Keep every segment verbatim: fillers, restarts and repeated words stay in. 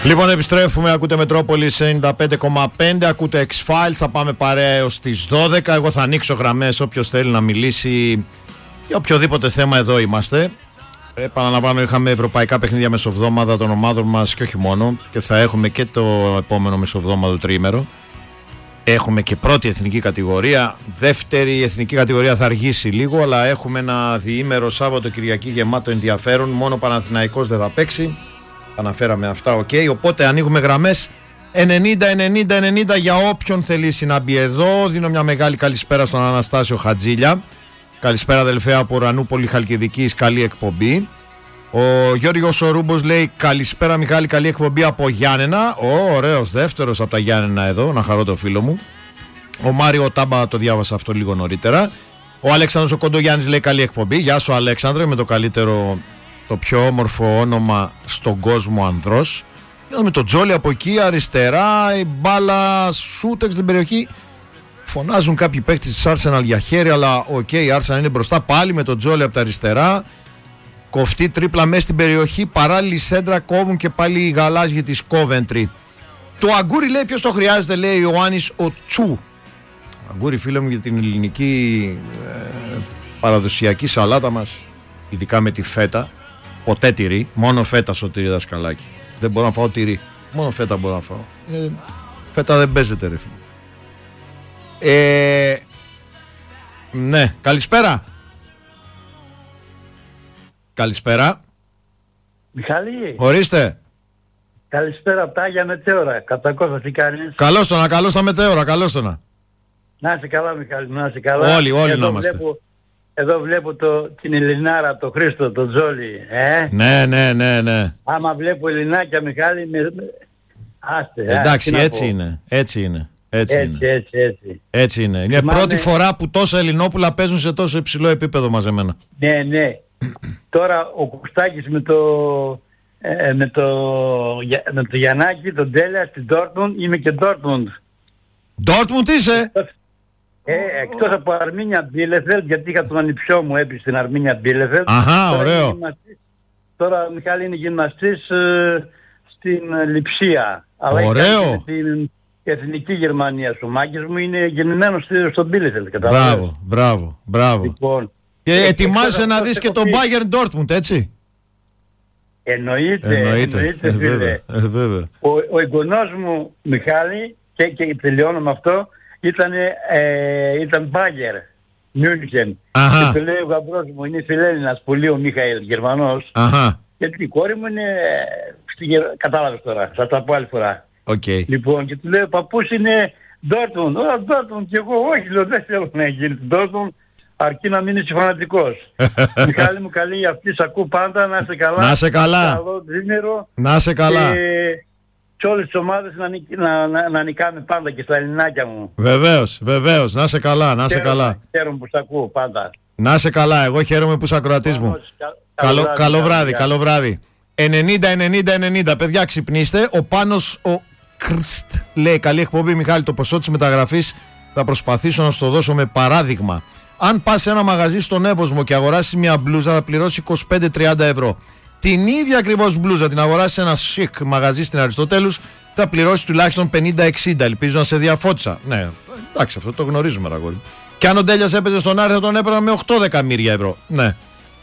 Λοιπόν, επιστρέφουμε. Ακούτε Μετρόπολης ενενήντα πέντε κόμμα πέντε. Ακούτε X-Files. Θα πάμε παρέα έως τις δώδεκα. Εγώ θα ανοίξω γραμμές. Όποιος θέλει να μιλήσει για οποιοδήποτε θέμα, εδώ είμαστε. Επαναλαμβάνω, είχαμε ευρωπαϊκά παιχνίδια μεσοβδόμαδα των ομάδων μας και όχι μόνο. Και θα έχουμε και το επόμενο μεσοβδόμαδο τριήμερο. Έχουμε και πρώτη εθνική κατηγορία. Δεύτερη εθνική κατηγορία θα αργήσει λίγο. Αλλά έχουμε ένα διήμερο Σάββατο Κυριακή γεμάτο ενδιαφέρον. Μόνο Παναθηναϊκός δεν θα παίξει. Αναφέραμε αυτά, οκ. Okay. Οπότε ανοίγουμε γραμμές ενενήντα ενενήντα ενενήντα για όποιον θελήσει να μπει εδώ. Δίνω μια μεγάλη καλησπέρα στον Αναστάσιο Χατζήλια. Καλησπέρα, αδελφέ, από Ουρανούπολη Χαλκιδικής. Καλή εκπομπή. Ο Γιώργος ο Ρούμπος λέει καλησπέρα, Μιχάλη. Καλή εκπομπή από Γιάννενα. Ο ωραίος δεύτερος από τα Γιάννενα εδώ. Να χαρώ το φίλο μου. Ο Μάριο Τάμπα, το διάβασα αυτό λίγο νωρίτερα. Ο Αλέξανδρος ο Κοντογιάννης λέει καλή εκπομπή. Γεια σου, Αλέξανδρε, με το καλύτερο, το πιο όμορφο όνομα στον κόσμο ανδρός. Είδαμε τον Τζόλι από εκεί αριστερά, η μπάλα σούτεξ στην περιοχή. Φωνάζουν κάποιοι παίκτες της Arsenal για χέρι, αλλά οκ, okay, η Arsenal είναι μπροστά πάλι με τον Τζόλι από τα αριστερά. Κοφτή τρίπλα μέσα στην περιοχή, παράλληλη σέντρα, κόβουν και πάλι οι γαλάζιοι της Coventry. Το αγκούρι λέει ποιος το χρειάζεται, λέει ο Ιωάννης ο Τσου. Αγκούρι, φίλε μου, για την ελληνική ε, παραδοσιακή σαλάτα μας, ειδικά με τη φέτα. Ποτέ τυρί, μόνο φέτα, Σωτήρη δασκαλάκι. Δεν μπορώ να φάω τυρί, μόνο φέτα μπορώ να φάω. Ε, φέτα δεν παίζεται, ρε φίλε. Ε, ναι, καλησπέρα. Καλησπέρα. Μιχάλη. Ορίστε. Καλησπέρα από τα Άγια Μετέωρα. Κατακόσα, τι κάνεις? Καλώς το να, καλώς τα Μετέωρα, καλώς το να. Να είσαι καλά, Μιχάλη, να είσαι καλά. Όλοι, όλοι εδώ να είμαστε. Βλέπω, εδώ βλέπω το, την Ελληνάρα, το Χρήστο, το Τζόλι. Ε? Ναι, ναι, ναι, ναι. Άμα βλέπω Ελληνάκια, Μιχάλη, με... άστε. Εντάξει, α, έτσι είναι, έτσι είναι. Έτσι, έτσι, είναι. έτσι, έτσι. Έτσι είναι. Είναι Θυμάμαι... πρώτη φορά που τόσα Ελληνόπουλα παίζουν σε τόσο υψηλό επίπεδο μαζεμένα. Ναι, ναι. Τώρα ο Κουστάκης με το, ε, με το, με το Γιαννάκη, τον Τέλια στην Ντόρτμουντ, είμαι και Ντόρτμουντ. Ντόρτμουντ είσαι? Ε, εκτός oh. από Αρμίνια Μπίλεφελτ, γιατί είχα τον ανιψιό μου έπεισε στην Αρμίνια Μπίλεφελτ. Αχα, τώρα ωραίο. Τώρα ο Μιχάλη είναι γυμναστής ε, στην Λειψία. Αλλά ωραίο. Την εθνική Γερμανία. Ο Μάκης μου είναι γεννημένος στον Μπίλεφελτ. Μπράβο, μπράβο, μπράβο. Λοιπόν, και ετοιμάζεσαι να δεις και τον Bayern Dortmund, έτσι? Εννοείται, εννοείται, εννοείται ε, φίλε. Βέβαια, ε, βέβαια. Ο, ο εγγονός μου, Μιχάλη, και, και τελειώνω με αυτό, ήταν, ε, ήταν Μπάγερ, Μιούνχεν. Και του λέει ο γαμπρός μου, είναι φιλέλληνας, πολύ ο Μιχαήλ, Γερμανός. Αχα. Γιατί η κόρη μου είναι, στη, κατάλαβες τώρα, θα τα πω άλλη φορά. Okay. Λοιπόν, και του λέει, ο παππούς είναι Ντόρτμουντ. Ω, Ντόρτμουντ, και εγώ, όχι, λέω, δεν θέλω να γίνει Ντόρτμουντ, αρκεί να μην είσαι φανατικός. Μιχάλη μου, καλή για αυτή, σ' ακούω πάντα, να είσαι καλά. Να είσαι καλά. Καλό δίμερο. Να είσαι καλά. Και, και όλες τις ομάδες να, να, να, να νικάμε πάντα και στα ελληνάκια μου. Βεβαίως, βεβαίως, να είσαι καλά, να είσαι καλά. Χαίρομαι που σ' ακούω πάντα. Να είσαι καλά, εγώ χαίρομαι που είσαι ακροατής μου. Καλό, καλό, καλό βράδυ, καλό βράδυ. ενενήντα ενενήντα ενενήντα, παιδιά, ξυπνήστε. Ο Πάνος ο Κρστ λέει καλή εκπομπή, Μιχάλη, το ποσό της μεταγραφής θα προσπαθήσω να σου το δώσω με παράδειγμα. Αν πας σε ένα μαγαζί στον Εύωσμο και αγοράσεις μια μπλούζα, θα πληρώσεις είκοσι πέντε με τριάντα ευρώ. Την ίδια ακριβώς μπλούζα την αγοράσεις σε ένα chic μαγαζί στην Αριστοτέλους, θα πληρώσεις τουλάχιστον πενήντα εξήντα. Ελπίζω να σε διαφώτισα. Ναι, εντάξει, αυτό το γνωρίζουμε, ραγόρι. Και αν ο Ντέλιας έπαιζε στον Άρη, θα τον έπαιρνα με οκτώ εκατομμύρια ευρώ. Ναι.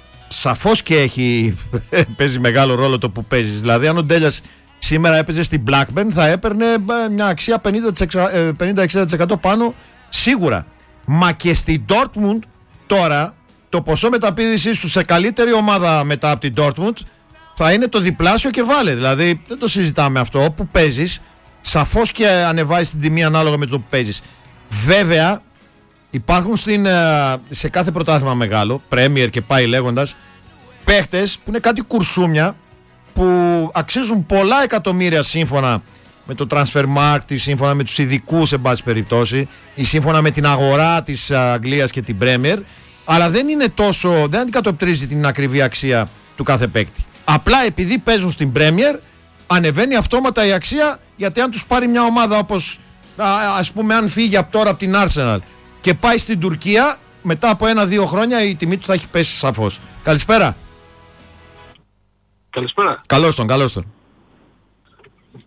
Σαφώς και έχει παίζει μεγάλο ρόλο το που παίζεις. Δηλαδή, αν ο Ντέλιας σήμερα έπαιζε στην Blackburn, θα έπαιρνε μια αξία πενήντα εξήντα τοις εκατό πάνω σίγουρα. Μα και στην Dortmund τώρα το ποσό μεταπήδησης του σε καλύτερη ομάδα μετά από την Dortmund θα είναι το διπλάσιο και βάλε. Δηλαδή δεν το συζητάμε αυτό. Όπου παίζεις, σαφώς και ανεβάζεις την τιμή ανάλογα με το που παίζεις. Βέβαια, υπάρχουν στην, σε κάθε πρωτάθλημα μεγάλο, Premier και πάει λέγοντας, παίχτες που είναι κάτι κουρσούμια που αξίζουν πολλά εκατομμύρια σύμφωνα με το Transfermarkt, σύμφωνα με τους ειδικούς εν πάση περιπτώσει, ή σύμφωνα με την αγορά της Αγγλίας και την Premier, αλλά δεν είναι τόσο, δεν αντικατοπτρίζει την ακριβή αξία του κάθε παίκτη. Απλά επειδή παίζουν στην Premier, ανεβαίνει αυτόματα η αξία, γιατί αν τους πάρει μια ομάδα όπως, ας πούμε, αν φύγει από τώρα από την Arsenal και πάει στην Τουρκία, μετά από ένα-δύο χρόνια η τιμή του θα έχει πέσει σαφώς. Καλησπέρα. Καλησπέρα. Καλώς τον, καλώς τον.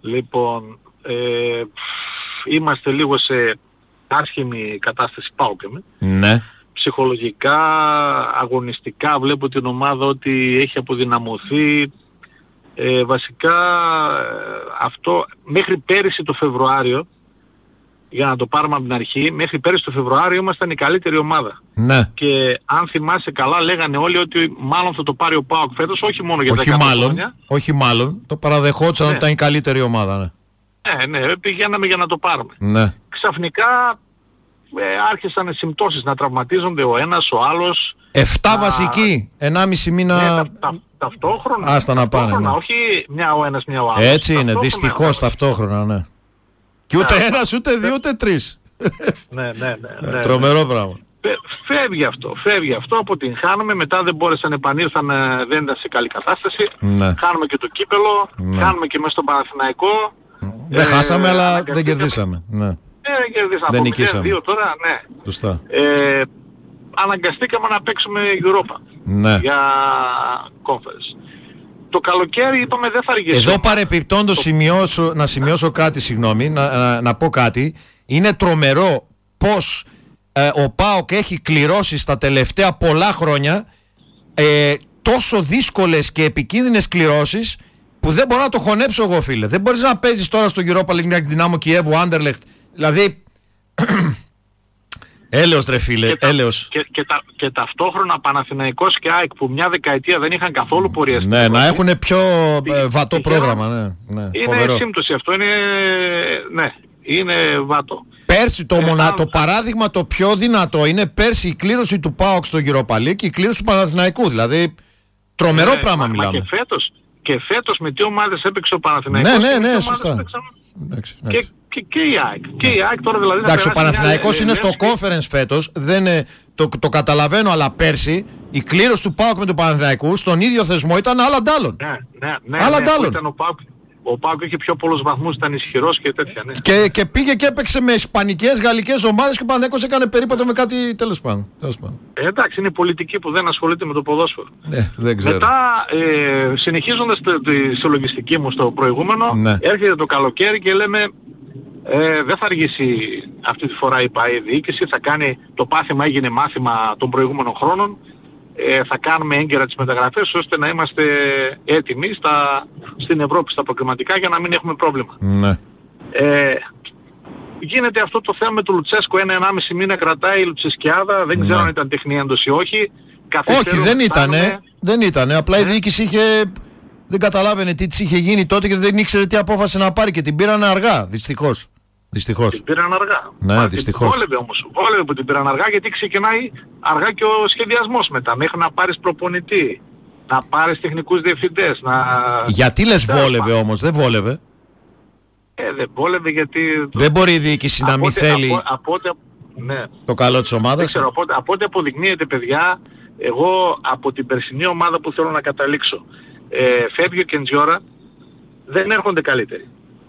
Λοιπόν, ε, είμαστε λίγο σε άσχημη κατάσταση ΠΑΟΚ. Ναι. Ψυχολογικά, αγωνιστικά βλέπω την ομάδα ότι έχει αποδυναμωθεί. Ε, βασικά αυτό μέχρι πέρυσι το Φεβρουάριο, για να το πάρουμε από την αρχή, μέχρι πέρυσι το Φεβρουάριο ήμασταν η καλύτερη ομάδα. Ναι. Και αν θυμάσαι καλά λέγανε όλοι ότι μάλλον θα το πάρει ο ΠΑΟΚ φέτος, όχι μόνο για δέκα χρόνια. Όχι μάλλον, το παραδεχόντουσαν ότι ναι. ήταν η καλύτερη ομάδα. Ναι. Ε, ναι, πηγαίναμε για να το πάρουμε. Ναι. Ξαφνικά ε, άρχισαν οι συμπτώσεις να τραυματίζονται ο ένας, ο άλλος. Εφτά βασικοί, ενάμιση μήνα... Ναι, τα, τα, ταυτόχρονα. Άστα να πάνε. Ναι. Όχι μια ο ένας, μια ο άλλος. Έτσι είναι, δυστυχώς ταυτόχρονα, ναι. Και ούτε ναι, ένας, ούτε δύο, ούτε τρεις. Ναι, ναι, ναι. ναι Τρομερό ναι. πράγμα. Φεύγει αυτό, φεύγει αυτό, αποτυγχάνουμε, μετά δεν μπόρεσαν, επανήλθαν, δεν ήταν σε καλή κατάσταση. Ναι. Χάνουμε και το κύπελο, ναι. Χάνουμε και μέσα στον Παναθηναϊκό. Δεν ε, χάσαμε, αλλά δεν κερδίσαμε. Ναι. Ε, δεν κερδίσαμε. Δεν από νικήσαμε. δύο τώρα, ναι. Σωστά. Ε, αναγκαστήκαμε να παίξουμε Europa ναι. για conference. Το καλοκαίρι είπαμε δεν θα αργήσουμε. Εδώ παρεπιπτόντως το... σημειώσω, να σημειώσω κάτι, συγγνώμη, να, να, να πω κάτι. Είναι τρομερό πως ε, ο ΠΑΟΚ έχει κληρώσει στα τελευταία πολλά χρόνια ε, τόσο δύσκολες και επικίνδυνες κληρώσεις που δεν μπορώ να το χωνέψω εγώ, φίλε. Δεν μπορείς να παίζεις τώρα στο Europa League μια Δυνάμο Κιέβου, Άντερλεχτ. Δηλαδή... Έλεος ρε φίλε, και έλεος. Τα, και, και, τα, και ταυτόχρονα Παναθηναϊκός και ΑΕΚ που μια δεκαετία δεν είχαν καθόλου πορεία. Ναι, να έχουν πιο ε, βατό πρόγραμμα. Ναι, ναι, είναι φοβερό. σύμπτωση αυτό, είναι, ναι, είναι βατό. Πέρσι το, ε, μονα, αν... το παράδειγμα το πιο δυνατό είναι πέρσι η κλήρωση του ΠΑΟΚ στο Europa League και η κλήρωση του Παναθηναϊκού. Δηλαδή τρομερό ναι, πράγμα μα, μιλάμε. Μα και φέτος, και φέτος με τι ομάδες έπαιξε ο Παναθηναϊκός. Ναι, ναι, ναι, σωστά. Εντάξει, και, και, και η ΑΕΚ. Και η ΑΕΚ τώρα δηλαδή. Εντάξει, ο Παναθηναϊκός μια... είναι στο conference φέτος. Δεν, το, το καταλαβαίνω, αλλά πέρσι η κλήρωση του ΠΑΟΚ με του Παναθηναϊκού στον ίδιο θεσμό ήταν άλλα ντάλλον. Ναι, ναι, ναι. Άλλα ναι, ντάλλον. Ήταν ο ΠΑΟΚ. Ο ΠΑΟΚ είχε πιο πολλούς βαθμούς, ήταν ισχυρός και τέτοια. Ναι. Και, και πήγε και έπαιξε με ισπανικές, γαλλικές ομάδες και ο Παναθηναϊκός έκανε περίπατο με κάτι τέλος πάντων. Ε, εντάξει, είναι πολιτική που δεν ασχολείται με το ποδόσφαιρο. Ναι, δεν ξέρω. Μετά, ε, συνεχίζοντας τη συλλογιστική μου στο προηγούμενο, ναι. Έρχεται το καλοκαίρι και λέμε ε, δεν θα αργήσει αυτή τη φορά η ΠΑΕ διοίκηση, θα κάνει το πάθημα, έγινε μάθημα των προηγούμενων χρόνων. Ε, θα κάνουμε έγκαιρα τις μεταγραφές ώστε να είμαστε έτοιμοι στα, στην Ευρώπη στα προκριματικά για να μην έχουμε πρόβλημα. Ναι. Ε, γίνεται αυτό το θέμα με τον Λουτσέσκο, ένα ενάμιση μήνα κρατάει η Λουτσεσκιάδα, δεν ναι. ξέρω αν ήταν τεχνή έντος ή όχι. Όχι, δεν ήτανε, δεν ήτανε, απλά ναι. η διοίκηση είχε, δεν καταλάβαινε τι της είχε γίνει τότε και δεν ήξερε τι απόφαση να πάρει και την πήραν αργά, δυστυχώς. Δυστυχώς. Την πήραν αργά. Ναι, Μα, δυστυχώς. Βόλευε όμως. Βόλευε που την πήραν αργά γιατί ξεκινάει αργά και ο σχεδιασμός μετά. Μέχρι να πάρεις προπονητή, να πάρεις τεχνικούς διευθυντές. Να... Γιατί λες βόλευε όμως, δεν βόλευε. Ε, δεν βόλευε γιατί... Δεν μπορεί η διοίκηση να μην θέλει από, από, από, ναι. το καλό της ομάδας. Δεν ξέρω, από, από ό,τι αποδεικνύεται παιδιά, εγώ από την περσινή ομάδα που θέλω να καταλήξω, ε, φεύγει ο Κεντζιόρα, δεν έρχονται καλύτεροι.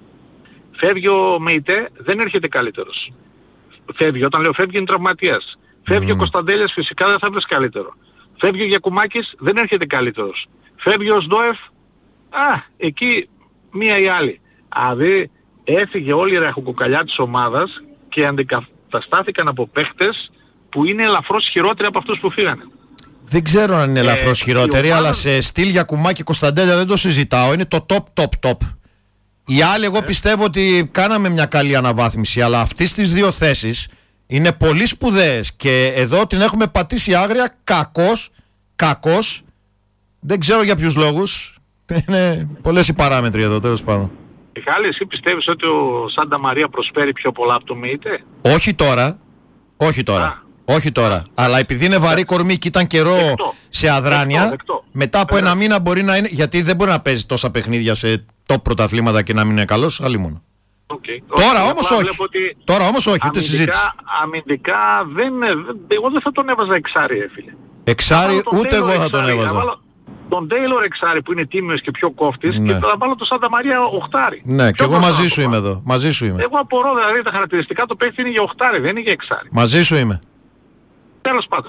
Φεύγει ο Μεϊτέ, δεν έρχεται καλύτερος. Φεύγει, όταν λέω φεύγει είναι τραυματίας. Φεύγει mm. ο Κωνσταντέλιας, φυσικά δεν θα βρεις καλύτερο. Φεύγει ο Γιακουμάκης, δεν έρχεται καλύτερος. Φεύγει ο Σντόεφ, α, εκεί μία ή άλλη. Δηλαδή έφυγε όλη η ραχοκοκαλιά της ομάδας και αντικαταστάθηκαν από παίχτες που είναι ελαφρώς χειρότεροι από αυτούς που φύγανε. Δεν ξέρω αν είναι ε, ελαφρώς χειρότεροι, ομάδα... αλλά σε στυλ Γιακουμάκη Κωνσταντέλια δεν το συζητάω. Είναι το top, top, top. Οι άλλοι, εγώ πιστεύω ότι κάναμε μια καλή αναβάθμιση, αλλά αυτές τις δύο θέσεις είναι πολύ σπουδαίες και εδώ την έχουμε πατήσει άγρια, κακός, κακός, δεν ξέρω για ποιους λόγους, είναι πολλές οι παράμετροι εδώ, τέλος πάντων. Μιχάλη, εσύ πιστεύεις ότι ο Σάντα Μαρία προσφέρει πιο πολλά από το Μεϊτέ? Όχι τώρα, όχι τώρα. Α. Όχι τώρα, Α. αλλά επειδή είναι βαρύ κορμί και ήταν καιρό δεκτό. σε αδράνεια, δεκτό, δεκτό. μετά από Βέβαια. ένα μήνα μπορεί να είναι, γιατί δεν μπορεί να παίζει τόσα παιχνίδια σε top πρωταθλήματα και να μην είναι καλός, άλλη μόνο. Okay. Τώρα, όμως όχι. Τώρα όμως όχι, ούτε συζήτηση. Αμυντικά δεν, εγώ δεν θα τον έβαζα εξάρι, φίλε. Εξάρι, ούτε εγώ θα τον έβαζα. Βάλω τον Τέιλορ εξάρι που είναι τίμιος και πιο κόφτης ναι. και θα βάλω τον Σάντα Μαρία οχτάρι. Ναι, και εγώ μαζί σου είμαι εδώ. Μαζί σου είμαι. Εγώ απορώ, δηλαδή τα χαρακτηριστικά του παίχτη είναι για οχτάρι, δεν είναι για εξάρι. Μαζί σου είμαι. Τέλος πάντων.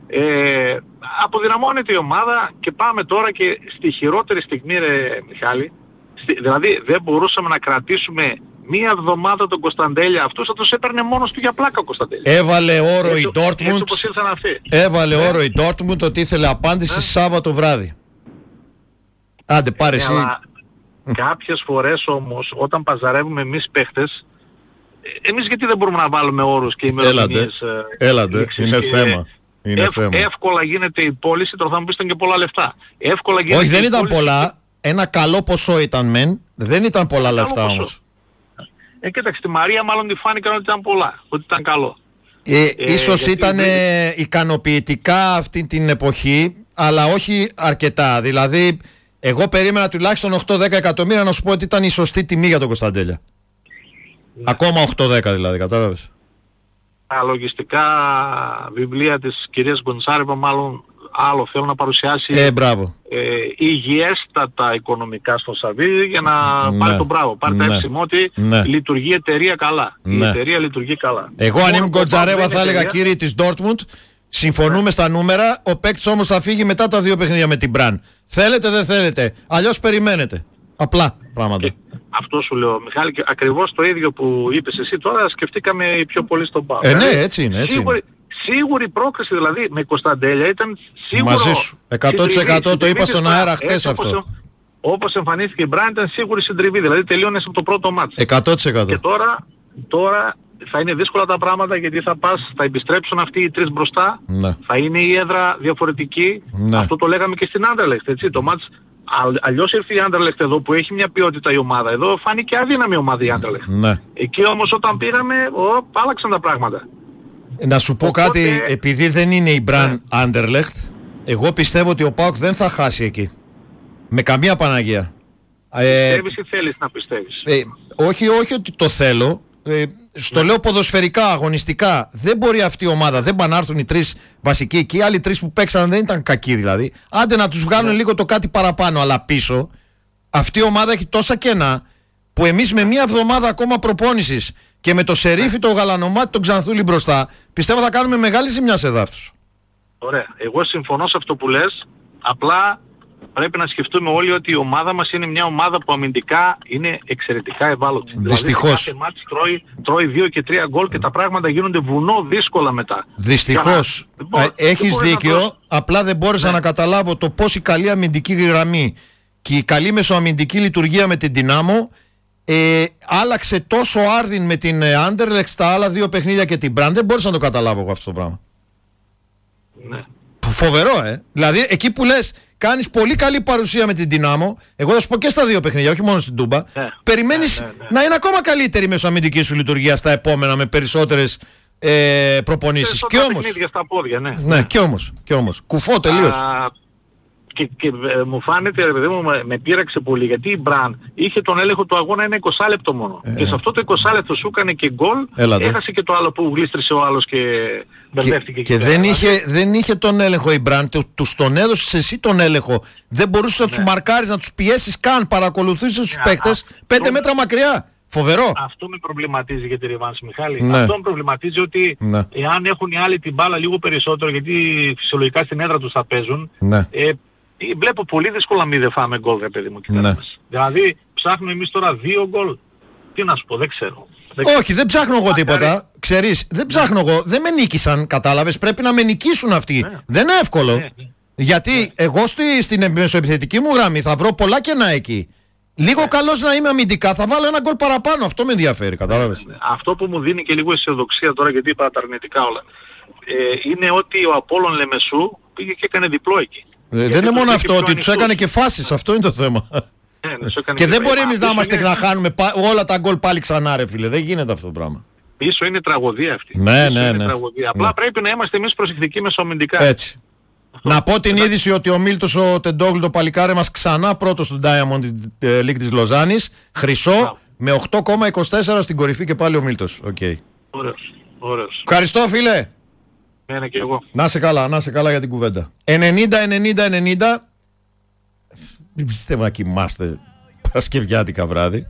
Ε, αποδυναμώνεται η ομάδα και πάμε τώρα και στη χειρότερη στιγμή, ρε Μιχάλη, Δηλαδή δεν μπορούσαμε να κρατήσουμε μία εβδομάδα τον Κωνσταντέλια. Αυτούς θα τους έπαιρνε μόνος του για πλάκα ο Κωνσταντέλια. Έβαλε όρο η Ντόρτμουντ. Έβαλε ναι. όρο η Ντόρτμουντ ότι ήθελε απάντηση ναι. Σάββατο βράδυ. Άντε πάρε εσύ. Αλλά κάποιες φορές όμως όταν παζαρεύουμε εμείς παίχτες, εμείς γιατί δεν μπορούμε να βάλουμε όρους και ημερομηνίες. Έλατε, έλατε. Είναι και θέμα. Είναι ευ, θέμα. Εύκολα γίνεται η πώληση, τώρα θα μου πεις ήταν και πολλά λεφτά. Εύκολα γίνεται. Όχι, δεν ήταν πώληση. πολλά. Ένα καλό ποσό ήταν μεν. Δεν ήταν πολλά ένα λεφτά όμως. Ε, κοίταξε, τη Μαρία μάλλον τη φάνηκαν ότι ήταν πολλά. Ότι ήταν καλό. Ε, ε, ίσως ήταν δεν... ικανοποιητικά αυτή την εποχή, αλλά όχι αρκετά. Δηλαδή, εγώ περίμενα τουλάχιστον οκτώ δέκα εκατομμύρια να σου πω ότι ήταν η σωστή τιμή για τον Κωνσταντέλια. Ναι. Ακόμα οκτώ δέκα δηλαδή, κατάλαβες. Τα λογιστικά βιβλία της κυρίας Γκοντσάρεβα μάλλον άλλο θέλω να παρουσιάσει ε, μπράβο. Ε, υγιέστατα οικονομικά στο Σαββίδι για να ναι. πάρει τον μπράβο. Πάρει ναι. τα έψημα ότι ναι. λειτουργεί η εταιρεία καλά. Ναι. Η εταιρεία λειτουργεί καλά. Εγώ αν ήμουν Γκοντσάρεβα θα έλεγα κύριοι της Ντόρτμουντ, συμφωνούμε ναι. στα νούμερα, ο παίκτης όμως θα φύγει μετά τα δύο παιχνίδια με την Μπραν. Θέλετε δεν θέλετε, αλλιώς περιμένετε. Απλά πράγματα. Και αυτό σου λέω, Μιχάλη, και ακριβώς το ίδιο που είπες εσύ τώρα σκεφτήκαμε οι πιο πολύ στον ΠΑΟΚ. Ε, ναι, έτσι είναι. Έτσι σίγουρη, είναι. σίγουρη πρόκριση δηλαδή με Κωνσταντέλια ήταν σίγουρο. Μαζί σου. εκατό τοις εκατό το είπα στον αέρα χτες αυτό. Όπως, όπως εμφανίστηκε η Μπραν ήταν σίγουρη συντριβή, δηλαδή τελείωνες από το πρώτο μάτς. εκατό τοις εκατό. Και τώρα, τώρα θα είναι δύσκολα τα πράγματα γιατί θα πας, θα επιστρέψουν αυτοί οι τρεις μπροστά, ναι. θα είναι η έδρα διαφορετική. Ναι. Αυτό το λέγαμε και στην Άντερλεχτ, έτσι. Το μάτς, αλλιώς ήρθε η Άντερλεχτ εδώ που έχει μια ποιότητα η ομάδα. Εδώ φάνηκε αδύναμη ομάδα η Άντερλεχτ. Ναι. Εκεί όμως όταν πήγαμε, ο, άλλαξαν τα πράγματα. Να σου πω Οπότε... κάτι, επειδή δεν είναι η Μπραν Άντερλεχτ, εγώ πιστεύω ότι ο ΠΑΟΚ δεν θα χάσει εκεί. Με καμία Παναγία. Πιστεύεις ε, ή θέλεις να πιστεύεις? Ε, όχι, όχι ότι το θέλω. Ε, στο ναι. λέω ποδοσφαιρικά, αγωνιστικά. Δεν μπορεί αυτή η ομάδα. Δεν πάνε να έρθουν οι τρεις βασικοί εκεί. Οι άλλοι τρεις που παίξαν δεν ήταν κακοί δηλαδή. Άντε να τους βγάλουν ναι. λίγο το κάτι παραπάνω. Αλλά πίσω αυτή η ομάδα έχει τόσα κενά που εμείς με μία εβδομάδα ακόμα προπόνησης και με το Σερίφι, το Γαλανομάτι, τον Ξανθούλη μπροστά, πιστεύω θα κάνουμε μεγάλη ζημιά σε δάφτους. Ωραία. Εγώ συμφωνώ σε αυτό που λες. Απλά πρέπει να σκεφτούμε όλοι ότι η ομάδα μας είναι μια ομάδα που αμυντικά είναι εξαιρετικά ευάλωτη. Δυστυχώς. Δηλαδή κάθε μάτς τρώει, τρώει δύο και τρία γκολ και τα πράγματα γίνονται βουνό δύσκολα μετά. Δυστυχώς. Να... Έχεις δίκιο, να απλά δεν μπόρεσα ναι. να καταλάβω το πώς η καλή αμυντική γραμμή και η καλή μεσοαμυντική λειτουργία με την Δυνάμο ε, άλλαξε τόσο άρδιν με την Άντερλεχτ στα άλλα δύο παιχνίδια και την Μπραν. Δεν μπόρεσα να το καταλάβω εγώ αυτό το πράγμα. Ναι. Φοβερό, ε. Δηλαδή, εκεί που λες, κάνεις πολύ καλή παρουσία με την Δυνάμο. Εγώ θα σου πω και στα δύο παιχνίδια, όχι μόνο στην Τούμπα. Ναι. Περιμένεις ναι, ναι, ναι. να είναι ακόμα καλύτερη η μεσοαμυντική σου λειτουργία στα επόμενα με περισσότερες ε, προπονήσεις. Και όμως. Στα πόδια, ναι. ναι, και όμως. Και όμως. Κουφό τελείως. Α, και, και ε, μου φάνηκε, ρε παιδί μου, με, με πείραξε πολύ γιατί η Μπραν είχε τον έλεγχο του αγώνα ένα είκοσι λεπτό μόνο. Ε. Και σε αυτό το είκοσι λεπτό σου έκανε και γκολ. Έχασε και το άλλο που γλίστρισε ο άλλος και. Και, και δεν, είχε, δεν είχε τον έλεγχο η Μπραν, τους τον έδωσες εσύ τον έλεγχο. Δεν μπορούσες ναι. να τους μαρκάρεις, να τους πιέσεις καν, παρακολουθήσεις τους ναι, παίκτες πέντε μέτρα μακριά. Φοβερό. Αυτό με προβληματίζει για τη Ρεβάνση, Μιχάλη. Ναι. Αυτό με προβληματίζει ότι ναι. εάν έχουν οι άλλοι την μπάλα λίγο περισσότερο, γιατί φυσιολογικά στην έδρα τους θα παίζουν, ναι. ε, βλέπω πολύ δύσκολα να μην δεν φάμε γκολ, ρε παιδί μου. Ναι. Δηλαδή ψάχνουμε εμείς τώρα δύο γκολ. Τι να σου πω, δεν ξέρω. Όχι, δεν ψάχνω εγώ τίποτα. Ξέρεις, δεν ψάχνω εγώ. Δεν με νίκησαν, κατάλαβες. Πρέπει να με νικήσουν αυτοί. Ναι. Δεν είναι εύκολο. Ναι, ναι. Γιατί ναι. εγώ στη, στην μεσοεπιθετική μου γραμμή θα βρω πολλά κενά εκεί. Λίγο ναι. καλός να είμαι αμυντικά, θα βάλω ένα γκολ παραπάνω. Αυτό με ενδιαφέρει, κατάλαβες. Ναι, ναι. Αυτό που μου δίνει και λίγο αισιοδοξία τώρα, γιατί είπα τα αρνητικά όλα, ε, είναι ότι ο Απόλλων Λεμεσού πήγε και έκανε διπλό εκεί. Ε, δεν είναι μόνο αυτό, ότι τους έκανε και φάσεις. Αυτό είναι το θέμα. Ναι, ναι, και δεν μπορεί εμείς να είμαστε είναι... να χάνουμε όλα τα γκολ πάλι ξανά, ρε φίλε. Δεν γίνεται αυτό το πράγμα. Πίσω είναι τραγωδία αυτή. Ναι, ναι, ναι. Τραγωδία. Απλά ναι. πρέπει να είμαστε εμείς προσεκτικοί μεσοαμυντικά. Έτσι. Αυτό. Να πω την είδηση ότι ο Μίλτος ο Τεντόγλου, το παλικάρι μας, ξανά πρώτος του Diamond League της Λοζάνης. Χρυσό, yeah. με οκτώ κόμμα είκοσι τέσσερα στην κορυφή και πάλι ο Μίλτος. Okay. Ωραίος, ωραίος. Ευχαριστώ, φίλε. Ναι, ναι, και εγώ. Να σε καλά, να σε καλά για την κουβέντα. ενενήντα ενενήντα ενενήντα. Δεν πιστεύω να κοιμάστε παρασκευιάτικα βράδυ.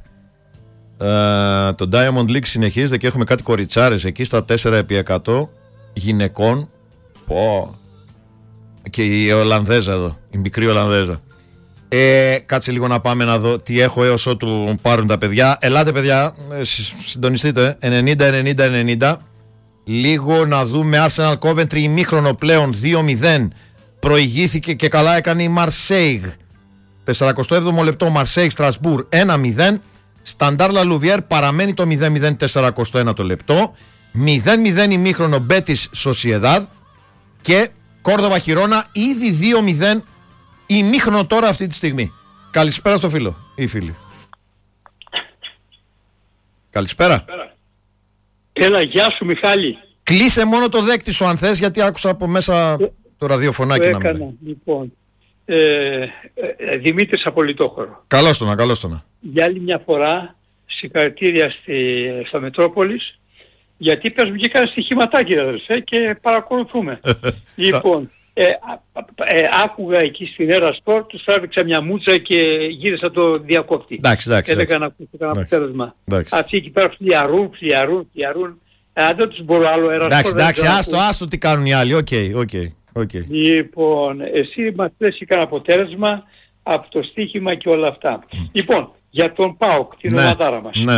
Uh, το Diamond League συνεχίζεται και έχουμε κάτι κοριτσάρες εκεί στα τέσσερα επί εκατό γυναικών. Πω. Και η Ολλανδέζα εδώ, η μικρή Ολλανδέζα. Ε, κάτσε λίγο να πάμε να δω τι έχω έως ότου πάρουν τα παιδιά. Ελάτε παιδιά, συντονιστείτε. ενενήντα ενενήντα ενενήντα. Λίγο να δούμε. Arsenal Coventry ημίχρονο πλέον δύο μηδέν. Προηγήθηκε και καλά έκανε η Μαρσέιγ. σαράντα έβδομο λεπτό Μαρσέιγ Στρασμπούρ ένα μηδέν. Σταντάρ Λαλουβιέρ παραμένει το μηδέν μηδέν σαράντα ένα λεπτό. μηδέν μηδέν ημίχρονο Μπέτις Σοσιεδάδ. Και Κόρδοβα Χιρόνα ήδη δύο μηδέν ημίχρονο τώρα αυτή τη στιγμή. Καλησπέρα στο φίλο ή φίλη. Καλησπέρα. Έλα, γεια σου Μιχάλη. Κλείσε μόνο το δέκτη σου αν θες, γιατί άκουσα από μέσα το ραδιοφωνάκι να μιλάει. Λοιπόν, ε, ε, Δημήτρης από Λιτόχωρο. Καλώς το να, καλώς το να. Για άλλη μια φορά συγχαρητήρια στη, στα Μετρόπολης, γιατί πες μου και κάνει στοιχηματάκι αδερφέ και παρακολουθούμε. Λοιπόν, ε, ε, άκουγα εκεί στην Έρα Σπορ, τους τράβηξα μια μούτσα και γύρισα το διακόπτη. Εντάξει, εντάξει. Έλεγα να ακούσω κανένα αποτέλεσμα. Αυτοί εκεί πέρα φλιαρούν, φλιαρούν, φλιαρούν. Ε, δεν τους μπορώ άλλο Έρα Σπορ. Εντάξει, εντάξει, άστο, άστο τι κάνουν οι άλλοι. Οκ, οκ. Okay. Λοιπόν, εσύ μας λες κανένα αποτέλεσμα από το στοίχημα και όλα αυτά. Mm. Λοιπόν, για τον ΠΑΟΚ, την ναι, ομαδάρα μας. Ναι.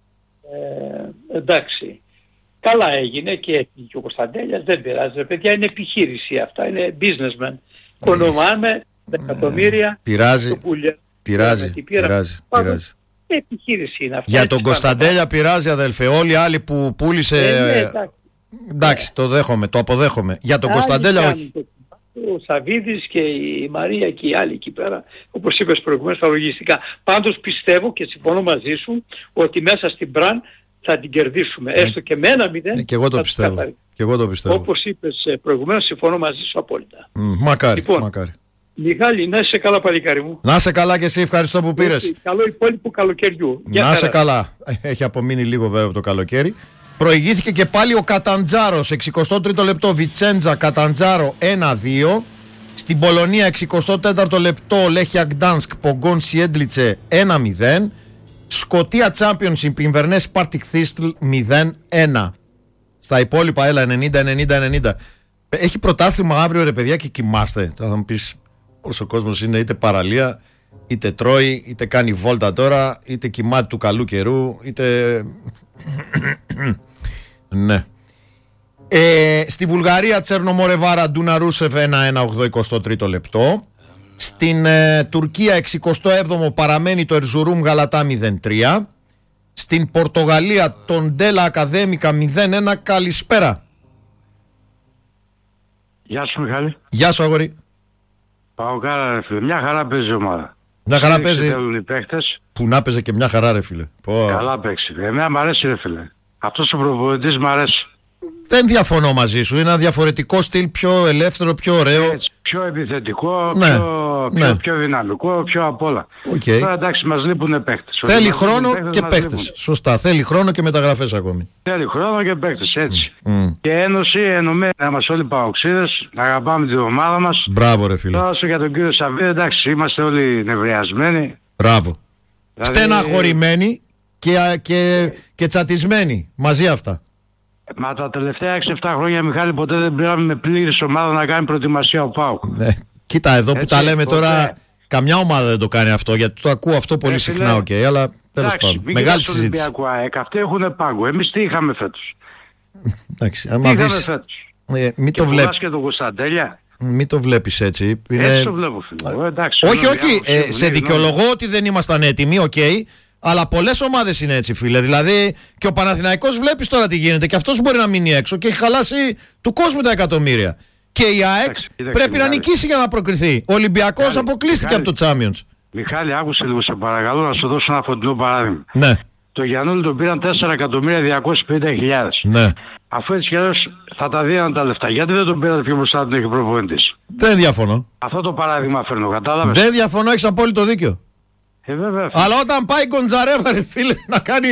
Ε, εντάξει. Καλά έγινε και έτσι και ο Κωνσταντέλιας, δεν πειράζει. Παιδιά, είναι επιχείρηση αυτά, είναι businessman. Κονομάμε εκατομμύρια. Πειράζει, πειράζει, πειράζει, πειράζει. Επιχείρηση είναι αυτή. Για τον Κωνσταντέλια πειράζει αδελφέ, όλοι οι άλλοι που πούλησε... Ε, ναι, εντάξει. εντάξει, το δέχομαι, το αποδέχομαι. Για τον Κωνσταντέλια όχι. Ο Σαβίδης και η Μαρία και οι άλλοι εκεί πέρα, όπως είπες προηγουμένως, τα λογιστικά. Πάντως πιστεύω και συμφωνώ μαζί σου ότι μέσα στην Μπραν θα την κερδίσουμε, έστω και με ένα μηδέν. Ε, και εγώ το πιστεύω. Και εγώ το πιστεύω. Όπως είπες προηγουμένως, συμφωνώ μαζί σου απόλυτα. Mm, μακάρι, λοιπόν, μακάρι. Μιχάλη, να είσαι καλά παλικάρι μου. Να είσαι καλά και εσύ, ευχαριστώ που πήρες. Καλό υπόλοιπο καλοκαιριού. Να είσαι καλά. Έχει απομείνει λίγο βέβαια από το καλοκαίρι. Προηγήθηκε και πάλι ο Καταντζάρος, εξηκοστό τρίτο λεπτό, Βιτσέντζα Καταντζάρο ένα δύο. Στην Πολωνία εξηκοστό τέταρτο λεπτό, Λέχια Γκτάνσκ Πογκόν Σιέντλιτσε ένα μηδέν. Σκωτία Championship, Ινβερνές Πάρτικ Θίστλ μηδέν ένα. Στα υπόλοιπα, έλα, ενενήντα ενενήντα ενενήντα. Έχει πρωτάθλημα αύριο ρε παιδιά και κοιμάστε. Θα μου πεις, όλος ο κόσμος είναι είτε παραλία, είτε τρώει, είτε κάνει βόλτα τώρα, είτε κοιμάται του καλού καιρού, είτε... ναι. Ε, στη Βουλγαρία Τσέρνο-Μορεβάρα Ντούνα Ρούσεφ ένα ένα ογδοηκοστό τρίτο λεπτό. Στην ε, Τουρκία εξηκοστό έβδομο παραμένει το Ερζουρούμ Γαλατά μηδέν τρία. Στην Πορτογαλία τον Ντέλα Ακαδέμικα μηδέν ένα. Καλησπέρα. Γεια σου Μιχάλη. Γεια σου αγόρι. Πάω καλά ρε φίλε. Μια χαρά παίζει η ομάδα. Μια χαρά παίζει. Θέλουν οι παίχτες. Που να παίζει και μια χαρά ρε φίλε. Πω. Καλά παίξει. Εμένα μ' αρέσει ρε φίλε. Αυτός ο προπονητής μ' αρέσει. Δεν διαφωνώ μαζί σου. Είναι ένα διαφορετικό στυλ, πιο ελεύθερο, πιο ωραίο. Έτσι, πιο επιθετικό, ναι, πιο, ναι. πιο, πιο δυναμικό, πιο απ' όλα. Okay. Τώρα εντάξει, μας λείπουν παίχτες. Θέλει χρόνο παίχτες, και παίχτες. Σωστά. Θέλει χρόνο και μεταγραφές ακόμη. Θέλει χρόνο και παίχτες, έτσι. Mm. Και ένωση ενωμένη να μας όλοι παοξίδες, να αγαπάμε την ομάδα μας. Μπράβο ρε φίλε. Τώρα όσο για τον κύριο Σαββίδη, εντάξει, είμαστε όλοι νευριασμένοι. Μπράβο. Δηλαδή... στεναχωρημένοι και, και, yeah. και τσατισμένοι. Μαζί αυτά. Μα τα τελευταία έξι εφτά χρόνια, Μιχάλη, ποτέ δεν πήραμε με πλήρης ομάδα να κάνει προετοιμασία ο ΠΑΟΚ. Ναι. Κοίτα, εδώ έτσι, που τα λέμε ποτέ. Τώρα, καμιά ομάδα δεν το κάνει αυτό, γιατί το ακούω αυτό πολύ ε, συχνά, οκ, okay, αλλά τέλος πάντων. Μεγάλη συζήτηση. ΑΕΚ, αυτοί έχουν πάγκο. Εμείς τι είχαμε φέτος. Εντάξει, τι άμα είχαμε δεις, φέτος. Ε, μην και το βλέπεις. Και τον Κωνσταντέλια. Μην το βλέπεις έτσι. Είναι... Έτσι το βλέπω, φίλε. Εντάξει, όχι, όχι. Ε, σε δικαιολογώ ότι δεν ήμασταν έτοιμοι, οκ. Okay, αλλά πολλές ομάδες είναι έτσι, φίλε. Δηλαδή και ο Παναθηναϊκός βλέπεις τώρα τι γίνεται. Και αυτός μπορεί να μείνει έξω και έχει χαλάσει του κόσμου τα εκατομμύρια. Και η ΑΕΚ Άξι, πρέπει να νικήσει για να προκριθεί. Ο Ολυμπιακός Μιχάλη, αποκλείστηκε Μιχάλη, από το Champions. Μιχάλη, άκουσε λίγο, σε παρακαλώ να σου δώσω ένα φωτεινό παράδειγμα. Ναι. Το Γιαννούλη τον πήραν τέσσερα εκατομμύρια διακόσιες πενήντα χιλιάδες. Ναι. Αφού έτσι κι αλλιώς θα τα δίναν τα λεφτά. Γιατί δεν τον πήρατε πιο μπροστά τον έχει προπονητής. Δεν διαφωνώ. Αυτό το παράδειγμα φέρνω, κατάλαβες. Δεν διαφωνώ, έχεις απόλυτο δίκιο. Ε, βέβαια. Αλλά όταν πάει Γκοντζαρέβα, ρε φίλε, να κάνει.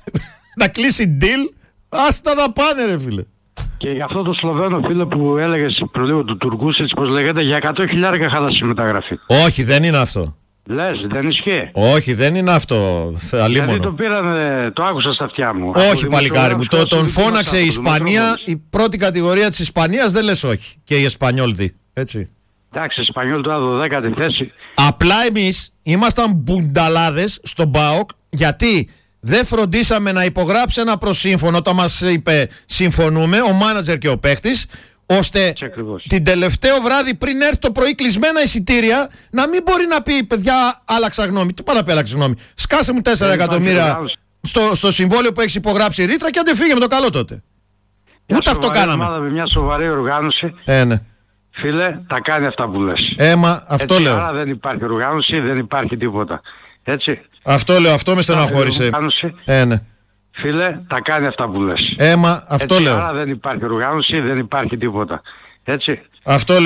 να κλείσει deal, άστα να πάνε, ρε φίλε. Και για αυτό το Σλοβαίνο φίλε που έλεγες προλίγο του Τουρκούσιτς, πως λέγεται, για εκατό χιλιάρικα χάλασε μεταγραφή. Όχι, δεν είναι αυτό. Λες, δεν ισχύει. Όχι, δεν είναι αυτό. Αλίμονο. Γιατί το πήρανε, το άκουσα στα αυτιά μου. Όχι, παλικάρι μου. Το, τον φώναξε η Ισπανία, η πρώτη κατηγορία της Ισπανίας, δεν λες όχι. Και η Εσπανιόλ δι. Έτσι. Εντάξει, Σπανιόλ τώρα δωδέκατη θέση. Απλά εμείς ήμασταν μπουνταλάδες στον ΠΑΟΚ γιατί δεν φροντίσαμε να υπογράψει ένα προσύμφωνο όταν μας είπε συμφωνούμε, ο μάνατζερ και ο παίχτης, ώστε την τελευταίο βράδυ πριν έρθει το πρωί κλεισμένα εισιτήρια να μην μπορεί να πει παιδιά άλλαξα γνώμη. Τι πάρα πει άλλαξα γνώμη. Σκάσε μου τέσσερα εκατομμύρια στο, στο συμβόλαιο που έχει υπογράψει ρήτρα και αν δεν φύγε με το καλό τότε. Μια Ούτε αυτό κάναμε. Ομάδα με μια σοβαρή οργάνωση. Ε, ναι. Φίλε, τα κάνει αυτά που λες. Έμα, αυτό έτσι, λέω. Άρα δεν υπάρχει οργάνωση, δεν υπάρχει τίποτα. Έτσι. Αυτό λέω, αυτό με στεναχώρησε. Ε, ναι. Φίλε, τα κάνει αυτά που λες. Έμα, αυτό έτσι, λέω. Άρα δεν υπάρχει οργάνωση, δεν υπάρχει τίποτα. Έτσι. Αυτό λέω.